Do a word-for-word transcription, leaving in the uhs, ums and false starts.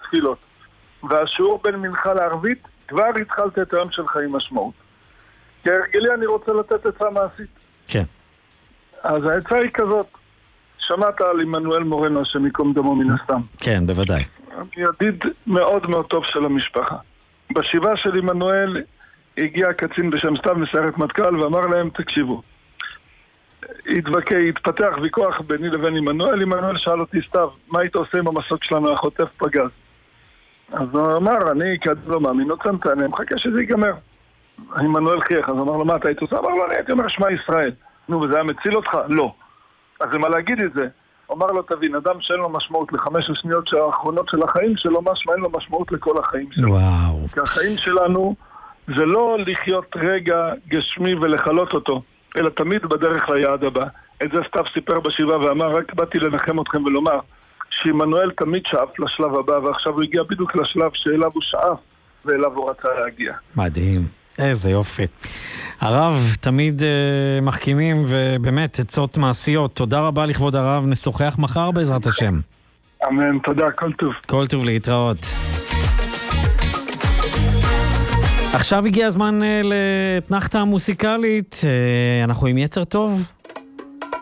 התפילות. והשיעור בין מנחה לערבית, כבר התחלת את היום שלך עם משמעות. כהרגלי אני רוצה לתת עצה מעשית. כן. אז העצה היא כזאת, שמעת על עמנואל מורנו שמקום דמו מן הסתם. כן, בוודאי. ידיד מאוד מאוד טוב של המשפחה. בשבעה של עמנואל הגיע קצין בשם סתיו מסיירת מטכ"ל ואמר להם, תקשיבו, התווכח, התפתח ויכוח ביני לבין עמנואל. עמנואל שאל אותי, סתיו, מה היית עושה עם המסוק שלנו החוטף פגז? אז הוא אמר, אני כעד לא מאמין, נוצנת, אני מחכה שזה ייגמר. עמנואל חייך, אז אמר לו, מה אתה היית עושה? אמר לו, אני הייתי אומר, שמע ישראל. נו, וזה היה מציל אותך? לא. אז למה להגיד את זה? אמר לו, תבין, אדם שאין לו משמעות לחמש השניות האחרונות של החיים שלו, משמע אין לו משמעות לכל החיים שלו. וואו. כי החיים שלנו זה לא לחיות רגע גשמי ולחלות אותו, אלא תמיד בדרך ליעד הבא. את זה סתיו סיפר בשבעה ואמר, רק באתי לנחם אתכם ולומר, שעמנואל תמיד שאף לשלב הבא, ועכשיו הוא הגיע בדיוק לשלב שאליו הוא שאף ואליו הוא רצה להגיע. מדהים. איזה יופי. הרב, תמיד uh, מחכימים ובאמת עצות מעשיות. תודה רבה לכבוד הרב, נשוחח מחר בעזרת השם. אמן, תודה, כל טוב. כל טוב, להתראות. עכשיו הגיע הזמן uh, לתנחתה המוסיקלית, uh, אנחנו עם יצר טוב.